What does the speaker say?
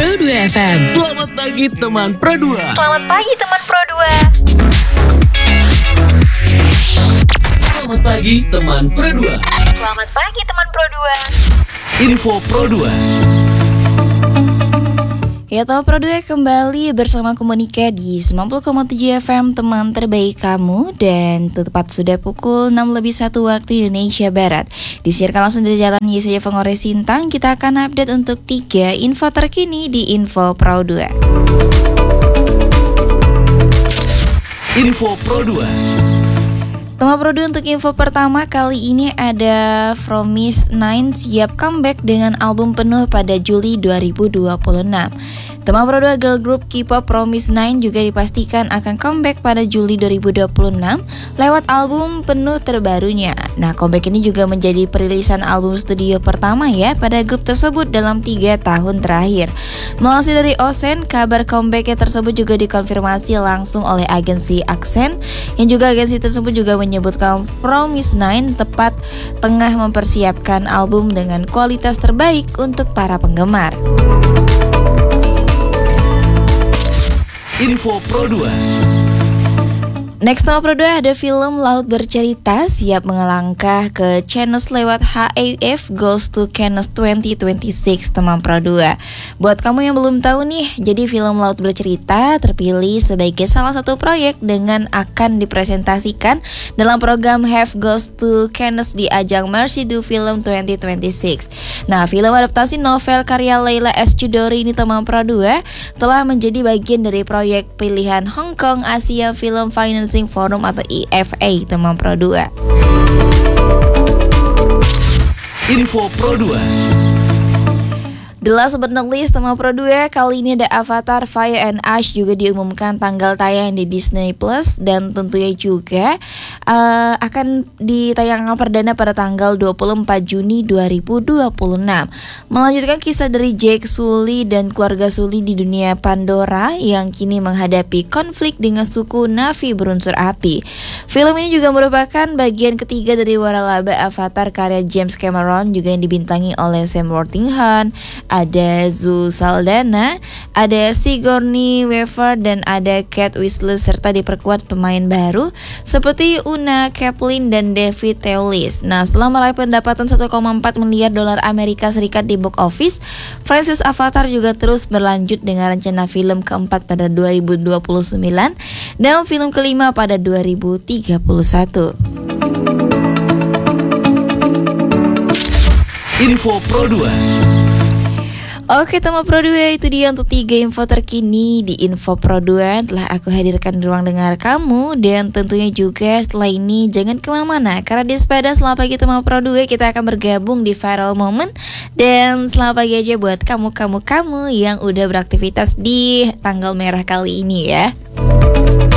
Pro 2 FM. Selamat pagi teman Pro 2. Selamat pagi teman Pro 2. Selamat pagi teman Pro 2. Selamat pagi teman Pro 2. Info Pro 2. Ya tahu Pro 2 kembali bersama Komunika di 90,7 FM teman terbaik kamu. Dan tepat sudah pukul 6:01 waktu Indonesia Barat. Disiarkan langsung dari Jalan Yesaya Pengores Sintang. Kita akan update untuk 3 info terkini di Info Pro 2. Info Pro 2. Teman Pro 2 untuk info pertama kali ini ada Fromis9 siap comeback dengan album penuh pada Juli 2026. Teman Pro 2 girl group K-pop Fromis9 juga dipastikan akan comeback pada Juli 2026 lewat album penuh terbarunya. Nah, comeback ini juga menjadi perilisan album studio pertama ya pada grup tersebut dalam 3 tahun terakhir. Melansir dari Osen, kabar comebacknya tersebut juga dikonfirmasi langsung oleh agensi Aksen, yang juga agensi tersebut juga menyebutkan Fromis9 tepat tengah mempersiapkan album dengan kualitas terbaik untuk para penggemar. Info Pro 2. Next Pro 2 ada film Laut Bercerita siap mengelangkah ke Cannes lewat HAF Goes to Cannes 2026 teman Pro 2. Buat kamu yang belum tahu nih, jadi film Laut Bercerita terpilih sebagai salah satu proyek dengan akan dipresentasikan dalam program HAF Goes to Cannes di ajang Mercy Do Film 2026. Nah, film adaptasi novel karya Leila S. Chudori ini teman Pro 2 telah menjadi bagian dari proyek pilihan Hong Kong Asia Film Financing Forum atau EFA teman Pro 2. Info Pro 2. The Last but not least teman Pro 2, kali ini ada Avatar Fire and Ash juga diumumkan tanggal tayang di Disney Plus. Dan tentunya juga akan ditayangkan perdana pada tanggal 24 Juni 2026. Melanjutkan kisah dari Jake Sully dan keluarga Sully di dunia Pandora yang kini menghadapi konflik dengan suku Na'vi berunsur api. Film ini juga merupakan bagian ketiga dari waralaba Avatar karya James Cameron, juga yang dibintangi oleh Sam Worthington, ada Zoe Saldana, ada Sigourney Weaver, dan ada Kate Winslet, serta diperkuat pemain baru seperti Una Kaplan dan David Thewlis. Nah, setelah meraih pendapatan 1,4 miliar dolar Amerika Serikat di box office, franchise Avatar juga terus berlanjut dengan rencana film keempat pada 2029 dan film kelima pada 2031. Info Pro 2. Oke teman Pro 2, itu dia untuk 3 info terkini di Info Pro 2 telah aku hadirkan di ruang dengar kamu. Dan tentunya juga setelah ini jangan kemana-mana, karena di Sepeda Selamat Pagi teman Pro 2 kita akan bergabung di Viral Moment. Dan selamat pagi aja buat kamu yang udah beraktivitas di tanggal merah kali ini ya.